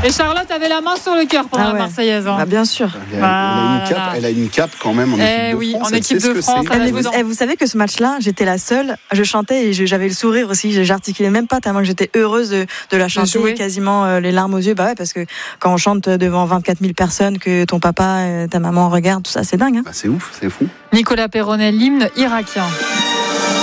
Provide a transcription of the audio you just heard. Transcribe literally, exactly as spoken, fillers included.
Et Charlotte avait la main sur le cœur pour Ah la ouais. Marseillaise. Hein. Bah, bien sûr. Elle a, elle a une cape, Voilà. elle a une cape quand même en Eh équipe de oui, France. en Elle équipe sait ce de que France, c'est. elle a Mais joué vous, dans- eh, vous savez que ce match-là, j'étais la seule. Je chantais et je- j'avais le sourire aussi. J'articulais même pas tellement que j'étais heureuse de, de la chanter. jouer. Quasiment euh, les larmes aux yeux. Bah ouais, parce que quand on chante devant vingt-quatre mille personnes, que ton papa, et ta maman regardent, tout ça, c'est dingue. Hein. Bah, c'est ouf, c'est fou. Nicolas Perronnet, l'hymne irakien.